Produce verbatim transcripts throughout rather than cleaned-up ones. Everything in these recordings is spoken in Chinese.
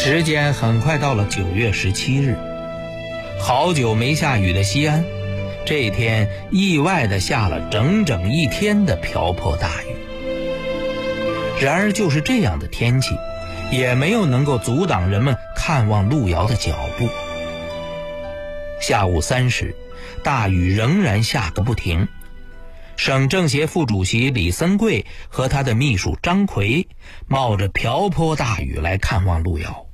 时间很快到了九月十七日，好久没下雨的西安，这一天意外地下了整整一天的瓢泼大雨。然而就是这样的天气，也没有能够阻挡人们看望路遥的脚步。下午三时，大雨仍然下个不停。省政协副主席李森贵和他的秘书张奎冒着瓢泼大雨来看望路遥。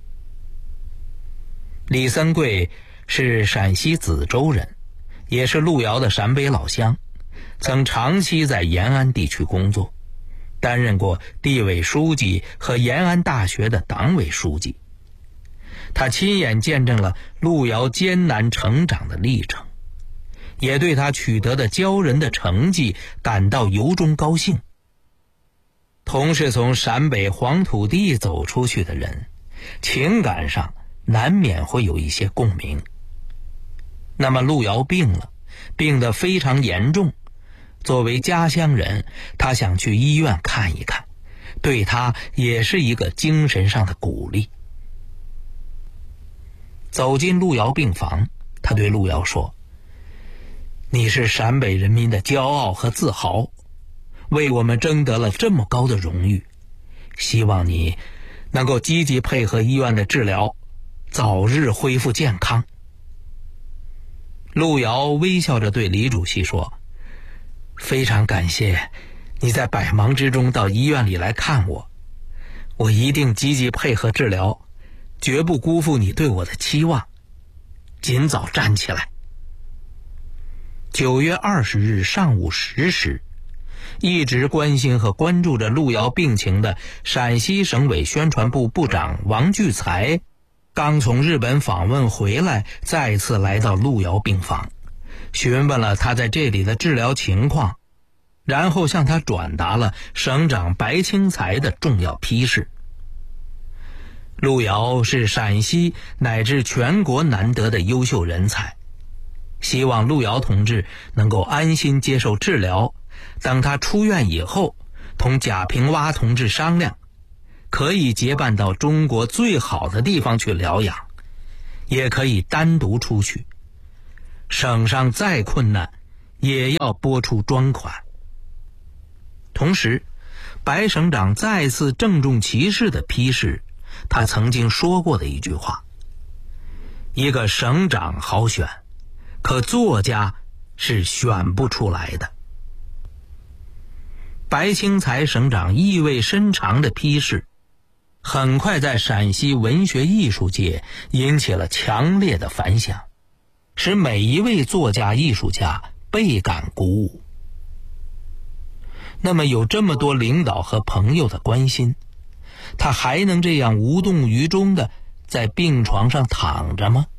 李森贵是陕西梓州人，也是路遥的陕北老乡，曾长期在延安地区工作，担任过地委书记和延安大学的党委书记。他亲眼见证了路遥艰难成长的历程，也对他取得的骄人的成绩感到由衷高兴。同是从陕北黄土地走出去的人，情感上难免会有一些共鸣。那么路遥病了，病得非常严重，作为家乡人，他想去医院看一看，对他也是一个精神上的鼓励。走进路遥病房，他对路遥说：你是陕北人民的骄傲和自豪，为我们争得了这么高的荣誉，希望你能够积极配合医院的治疗，早日恢复健康。路遥微笑着对李主席说：非常感谢你在百忙之中到医院里来看我，我一定积极配合治疗，绝不辜负你对我的期望，尽早站起来。九月二十日上午十时，一直关心和关注着路遥病情的陕西省委宣传部部长王聚才刚从日本访问回来，再次来到路遥病房，询问了他在这里的治疗情况，然后向他转达了省长白清才的重要批示。路遥是陕西乃至全国难得的优秀人才，希望路遥同志能够安心接受治疗，等他出院以后，同贾平凹同志商量，可以结伴到中国最好的地方去疗养，也可以单独出去，省上再困难也要拨出专款。同时，白省长再次郑重其事地批示他曾经说过的一句话：一个省长好选，可作家是选不出来的。白清才省长意味深长的批示很快在陕西文学艺术界引起了强烈的反响，使每一位作家艺术家倍感鼓舞。那么有这么多领导和朋友的关心，他还能这样无动于衷的在病床上躺着吗？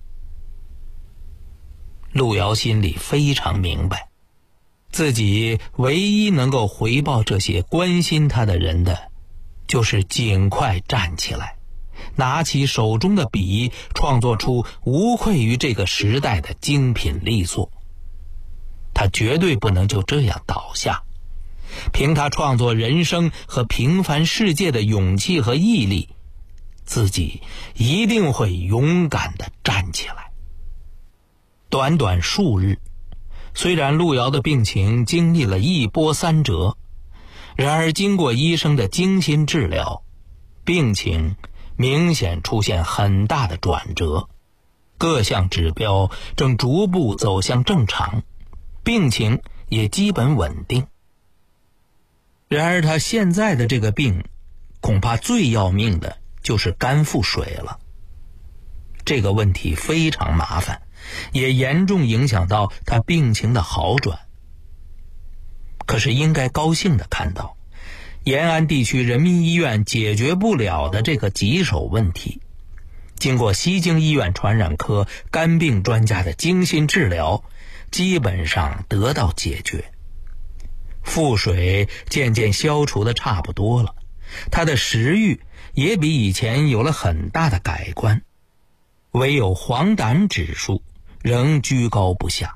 路遥心里非常明白，自己唯一能够回报这些关心他的人的，就是尽快站起来，拿起手中的笔，创作出无愧于这个时代的精品力作。他绝对不能就这样倒下，凭他创作人生和平凡世界的勇气和毅力，自己一定会勇敢地站起来。短短数日，虽然路遥的病情经历了一波三折，然而经过医生的精心治疗，病情明显出现很大的转折，各项指标正逐步走向正常，病情也基本稳定。然而他现在的这个病，恐怕最要命的就是肝腹水了。这个问题非常麻烦，也严重影响到他病情的好转。可是应该高兴地看到，延安地区人民医院解决不了的这个棘手问题，经过西京医院传染科肝病专家的精心治疗，基本上得到解决。腹水渐渐消除的差不多了，他的食欲也比以前有了很大的改观，唯有黄疸指数仍居高不下。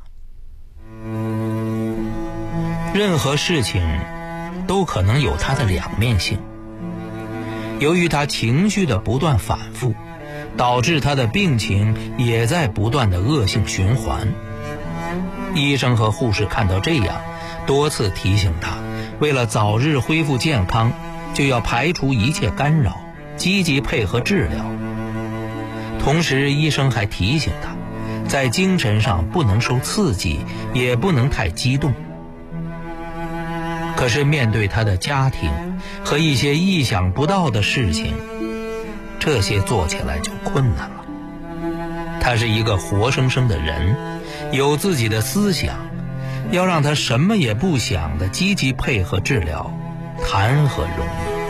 任何事情都可能有它的两面性，由于他情绪的不断反复， 导致他的病情也在不断的恶性循环。医生和护士看到这样，多次提醒他，为了早日恢复健康，就要排除一切干扰，积极配合治疗。同时医生还提醒他，在精神上不能受刺激，也不能太激动。可是面对他的家庭和一些意想不到的事情，这些做起来就困难了。他是一个活生生的人，有自己的思想，要让他什么也不想的积极配合治疗，谈何容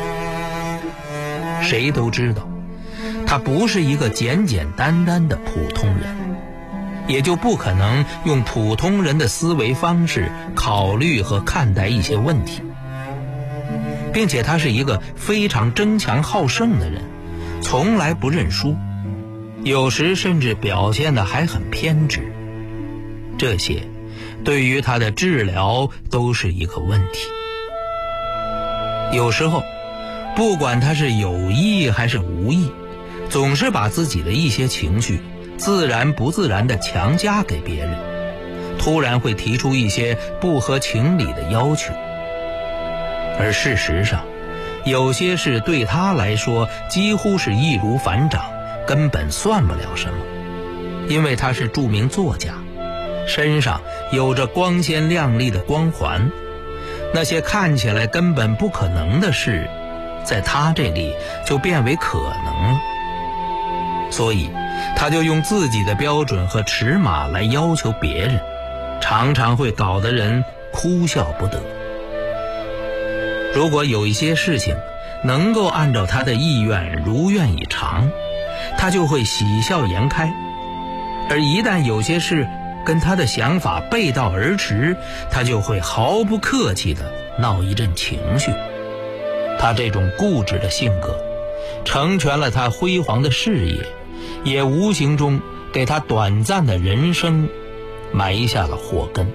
易？谁都知道，他不是一个简简单单的普通人，也就不可能用普通人的思维方式考虑和看待一些问题。并且他是一个非常争强好胜的人，从来不认输，有时甚至表现得还很偏执。这些对于他的治疗都是一个问题。有时候不管他是有意还是无意，总是把自己的一些情绪自然不自然地强加给别人，突然会提出一些不合情理的要求。而事实上，有些事对他来说几乎是易如反掌，根本算不了什么。因为他是著名作家，身上有着光鲜亮丽的光环，那些看起来根本不可能的事，在他这里就变为可能了。所以他就用自己的标准和尺码来要求别人，常常会搞得人哭笑不得。如果有一些事情能够按照他的意愿如愿以偿，他就会喜笑颜开；而一旦有些事跟他的想法背道而驰，他就会毫不客气地闹一阵情绪。他这种固执的性格成全了他辉煌的事业，也无形中给他短暂的人生埋下了祸根。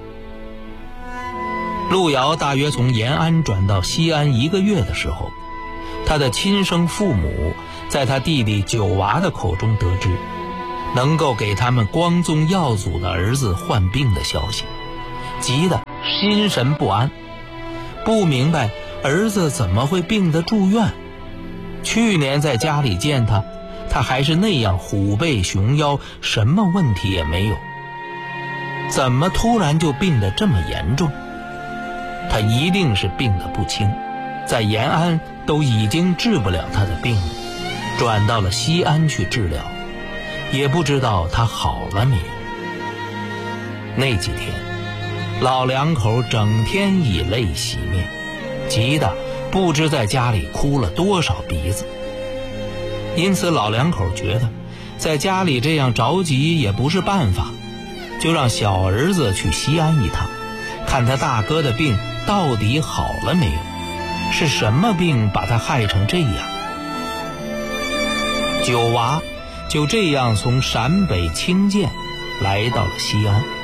路遥大约从延安转到西安一个月的时候，他的亲生父母在他弟弟九娃的口中得知能够给他们光宗耀祖的儿子患病的消息，急得心神不安，不明白儿子怎么会病得住院。去年在家里见他，他还是那样虎背熊腰，什么问题也没有，怎么突然就病得这么严重？他一定是病得不轻，在延安都已经治不了他的病了，转到了西安去治疗，也不知道他好了没有。那几天老两口整天以泪洗面，急得不知在家里哭了多少鼻子。因此老两口觉得在家里这样着急也不是办法，就让小儿子去西安一趟，看他大哥的病到底好了没有，是什么病把他害成这样。九娃就这样从陕北清涧来到了西安。